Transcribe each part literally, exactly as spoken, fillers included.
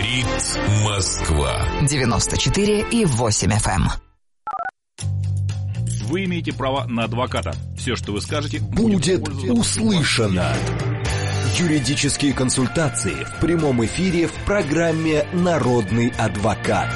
Говорит Москва. девяносто четыре и восемь эф эм. Вы имеете право на адвоката. Все, что вы скажете, будет услышано. Юридические консультации в прямом эфире в программе «Народный адвокат».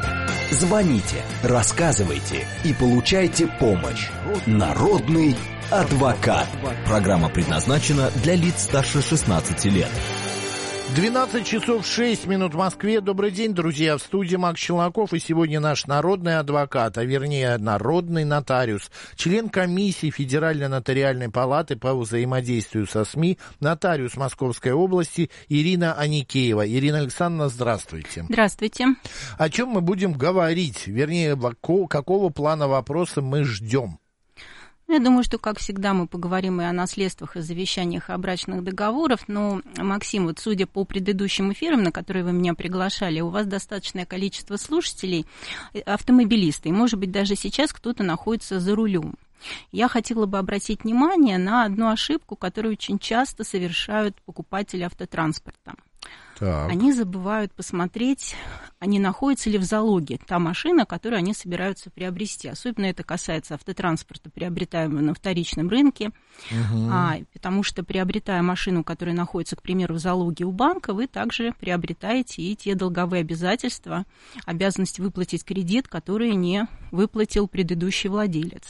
Звоните, рассказывайте и получайте помощь. «Народный адвокат». Программа предназначена для лиц старше шестнадцати лет. двенадцать часов шесть минут в Москве. Добрый день, друзья. В студии Макс Челноков. И сегодня наш народный адвокат, а вернее народный нотариус, член комиссии Федеральной нотариальной палаты по взаимодействию со СМИ, нотариус Московской области Ирина Аникеева. Ирина Александровна, здравствуйте. Здравствуйте. О чем мы будем говорить? Вернее, какого плана вопроса мы ждем? Я думаю, что, как всегда, мы поговорим и о наследствах, и завещаниях, и о брачных договорах. Но, Максим, вот судя по предыдущим эфирам, на которые вы меня приглашали, у вас достаточное количество слушателей, автомобилисты, и, может быть, даже сейчас кто-то находится за рулем. Я хотела бы обратить внимание на одну ошибку, которую очень часто совершают покупатели автотранспорта. Так. Они забывают посмотреть, а не находится ли в залоге та машина, которую они собираются приобрести. Особенно это касается автотранспорта, приобретаемого на вторичном рынке. Угу. А, потому что, приобретая машину, которая находится, к примеру, в залоге у банка, вы также приобретаете и те долговые обязательства, обязанность выплатить кредит, который не выплатил предыдущий владелец.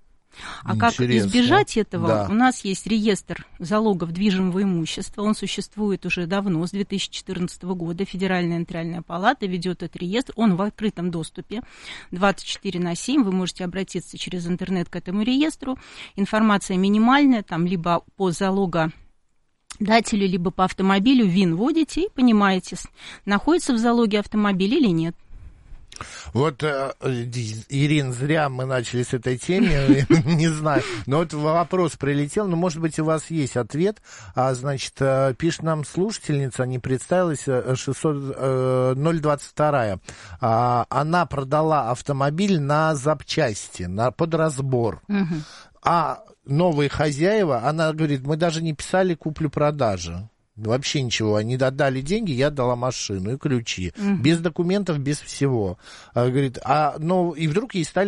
А Интересно. Как избежать этого? Да. У нас есть реестр залогов движимого имущества. Он существует уже давно, с две тысячи четырнадцатого года. Федеральная нотариальная палата ведет этот реестр. Он в открытом доступе двадцать четыре на семь. Вы можете обратиться через интернет к этому реестру. Информация минимальная, там либо по залогодателю, либо по автомобилю. ВИН вводите и понимаете, находится в залоге автомобиль или нет. Вот, Ирин, зря мы начали с этой темы, не знаю, но вот вопрос прилетел, но, может быть, у вас есть ответ, а, значит, пишет нам слушательница, не представилась, шестьсот ноль двадцать два, а, она продала автомобиль на запчасти, на, под разбор, угу. А новые хозяева, она говорит, мы даже не писали куплю-продажу. Вообще ничего, они отдали деньги, я отдала машину и ключи. Угу. Без документов, без всего. А, говорит, а, ну, и вдруг ей стали